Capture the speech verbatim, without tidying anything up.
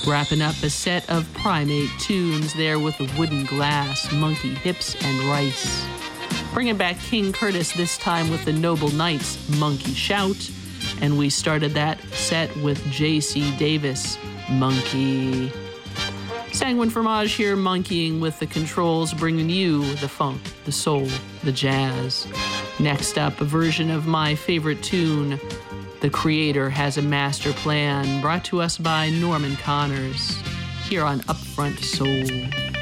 Wrapping up a set of Primate tunes there with the Wooden Glass, Monkey Hips, and Rice. Bringing back King Curtis, this time with the Noble Knights, Monkey Shout. And we started that set with J C Davis, Monkey. Sanguine Fromage here, monkeying with the controls, bringing you the funk, the soul, the jazz. Next up, a version of my favorite tune, The Creator Has a Master Plan, brought to us by Norman Connors, here on Upfront Soul.